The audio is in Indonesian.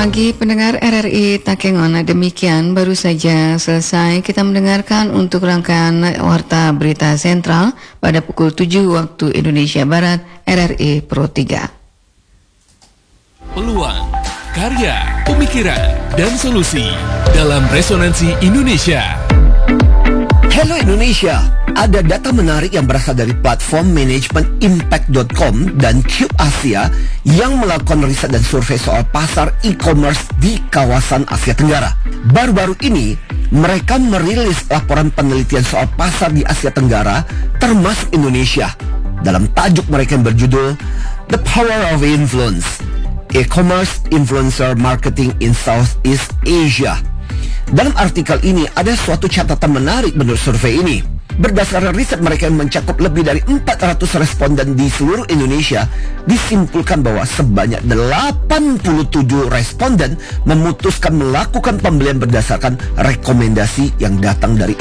pagi pendengar RRI Takengon. Demikian baru saja selesai kita mendengarkan untuk rangkaian Warta Berita Sentral pada pukul 7 waktu Indonesia Barat, RRI Pro 3. Peluang, karya, pemikiran, dan solusi dalam Resonansi Indonesia. Hello Indonesia, ada data menarik yang berasal dari platform manajemen impact.com dan Cube Asia yang melakukan riset dan survei soal pasar e-commerce di kawasan Asia Tenggara. Baru-baru ini, mereka merilis laporan penelitian soal pasar di Asia Tenggara, termasuk Indonesia. Dalam tajuk mereka yang berjudul The Power of Influence, E-commerce Influencer Marketing in Southeast Asia. Dalam artikel ini ada suatu catatan menarik menurut survei ini. Berdasarkan riset mereka yang mencakup lebih dari 400 responden di seluruh Indonesia, disimpulkan bahwa sebanyak 87 responden memutuskan melakukan pembelian berdasarkan rekomendasi yang datang dari